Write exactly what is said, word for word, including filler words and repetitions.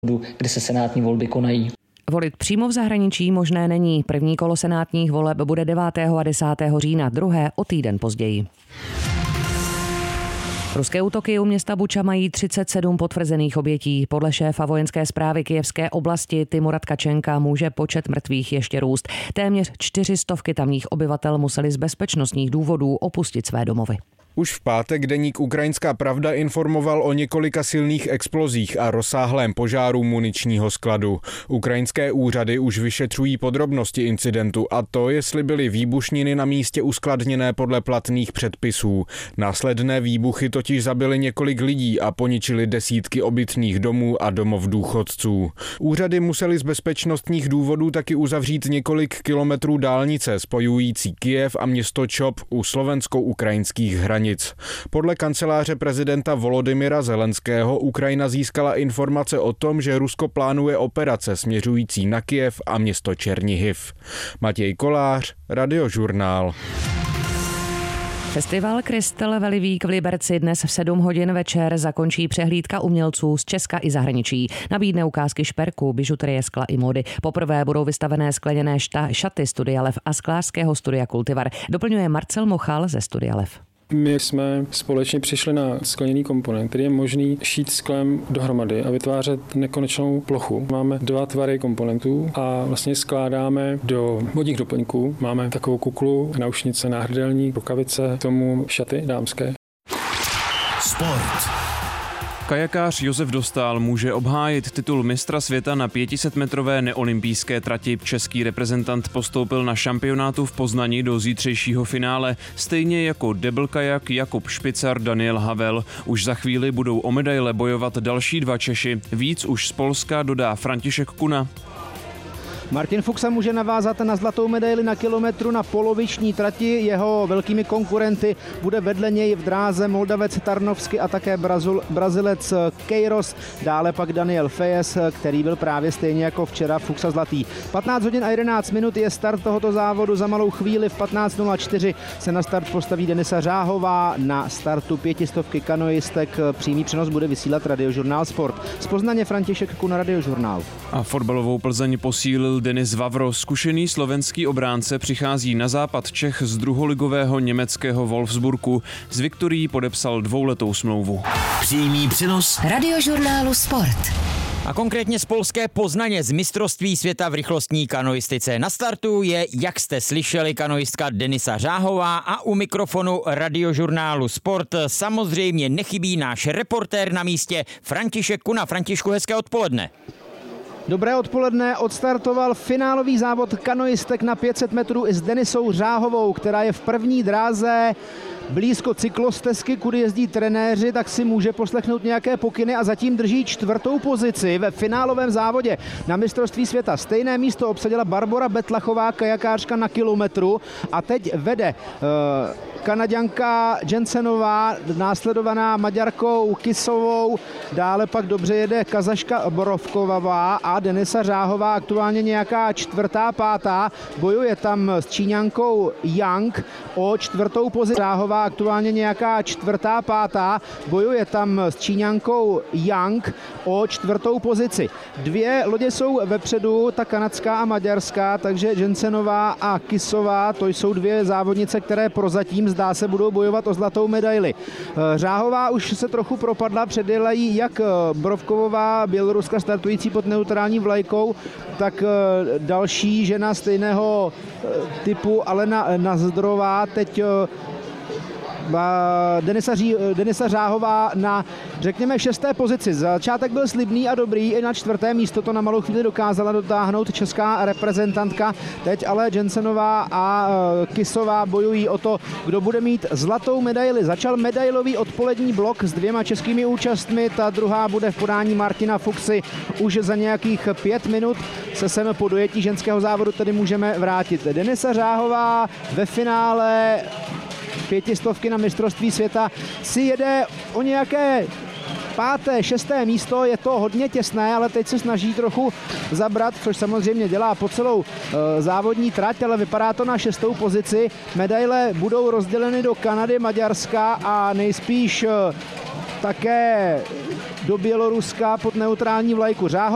kde se senátní volby konají. Volit přímo v zahraničí možné není. První kolo senátních voleb bude devátého a desátého října, druhé o týden později. Ruské útoky u města Buča mají třicet sedm potvrzených obětí. Podle šéfa vojenské správy Kyjevské oblasti Timura Tkačenka může počet mrtvých ještě růst. Téměř čtyři stovky tamních obyvatel museli z bezpečnostních důvodů opustit své domovy. Už v pátek deník Ukrajinská pravda informoval o několika silných explozích a rozsáhlém požáru muničního skladu. Ukrajinské úřady už vyšetřují podrobnosti incidentu a to, jestli byly výbušniny na místě uskladněné podle platných předpisů. Následné výbuchy totiž zabily několik lidí a poničily desítky obytných domů a domov důchodců. Úřady musely z bezpečnostních důvodů taky uzavřít několik kilometrů dálnice spojující Kyjev a město Čop u slovensko-ukrajinských hranic. Podle kanceláře prezidenta Volodymyra Zelenského Ukrajina získala informace o tom, že Rusko plánuje operace směřující na Kyjev a město Černihiv. Matěj Kolář, Radiožurnál. Festival Crystal Valley Week v Liberci dnes v sedm hodin večer zakončí přehlídka umělců z Česka i zahraničí. Nabídne ukázky šperků, bižuterie, skla i módy. Poprvé budou vystavené skleněné šta, šaty Studia Lev a sklářského studia Kultivar. Doplňuje Marcel Mochal ze Studia Lev. My jsme společně přišli na skleněný komponent, který je možný šít sklem dohromady a vytvářet nekonečnou plochu. Máme dva tvary komponentů a vlastně skládáme do vodních doplňků. Máme takovou kuklu, náušnice, náhrdelník, rukavice, k tomu šaty dámské. Sport. Kajakář Josef Dostál může obhájit titul mistra světa na pětisetmetrové neolympijské trati. Český reprezentant postoupil na šampionátu v Poznani do zítřejšího finále, stejně jako debl kajak Jakub Špicar, Daniel Havel. Už za chvíli budou o medaile bojovat další dva Češi. Víc už z Polska dodá František Kuna. Martin Fuxa může navázat na zlatou medaili na kilometru na poloviční trati. Jeho velkými konkurenty bude vedle něj v dráze Moldavec Tarnovsky a také Brazil, Brazilec Queiroz. Dále pak Daniel Fejes, který byl právě stejně jako včera Fuxa zlatý. patnáct hodin a jedenáct minut je start tohoto závodu. Za malou chvíli v patnáct nula čtyři se na start postaví Denisa Řáhová. Na startu pětistovky kanoistek přímý přenos bude vysílat Radiožurnál Sport. Z Poznaně František Kuna, Radiožurnál. A fotbalovou Plzeň posílil Denis Vavro. Zkušený slovenský obránce přichází na západ Čech z druholigového německého Wolfsburgu. S Viktorií podepsal dvouletou smlouvu. Přímý přenos Radiožurnálu Sport. A konkrétně z polské Poznaně z mistrovství světa v rychlostní kanoistice. Na startu je, jak jste slyšeli, kanoistka Denisa Řáhová a u mikrofonu Radiožurnálu Sport samozřejmě nechybí náš reportér na místě František Kuna. Františku, hezké odpoledne. Dobré odpoledne, odstartoval finálový závod kanoistek na pět set metrů i s Denisou Řáhovou, která je v první dráze blízko cyklostezky, kudy jezdí trenéři, tak si může poslechnout nějaké pokyny a zatím drží čtvrtou pozici ve finálovém závodě na mistrovství světa. Stejné místo obsadila Barbora Betlachová, kajakářka na kilometru, a teď vede uh, Kanaďanka Jensenová, následovaná Maďarkou Kisovou, dále pak dobře jede Kazaška Borovková a Denisa Řáhová aktuálně nějaká čtvrtá, pátá. Bojuje tam s Číňankou Yang o čtvrtou pozici. Řáhová aktuálně nějaká čtvrtá, pátá. Bojuje tam s Číňankou Yang o čtvrtou pozici. Dvě lodě jsou vepředu, ta kanadská a maďarská, takže Jensenová a Kisová, to jsou dvě závodnice, které prozatím zdá se budou bojovat o zlatou medaili. Řáhová už se trochu propadla, předjela jí jak Brovkovová, Běloruska startující pod neutrální vlajkou, tak další žena stejného typu Alena Nazdrová, teď Denisa, Ří, Denisa Řáhová na, řekněme, šesté pozici. Začátek byl slibný a dobrý, i na čtvrté místo to na malou chvíli dokázala dotáhnout česká reprezentantka. Teď ale Jensenová a Kisová bojují o to, kdo bude mít zlatou medaili. Začal medailový odpolední blok s dvěma českými účastmi, ta druhá bude v podání Martina Fuxy. Už za nějakých pět minut se sem po dojetí ženského závodu tedy můžeme vrátit. Denisa Řáhová ve finále pětistovky na mistrovství světa si jede o nějaké páté, šesté místo, je to hodně těsné, ale teď se snaží trochu zabrat, což samozřejmě dělá po celou e, závodní trať, ale vypadá to na šestou pozici. Medaile budou rozděleny do Kanady, Maďarska a nejspíš e, také do Běloruska pod neutrální vlajku. Řáho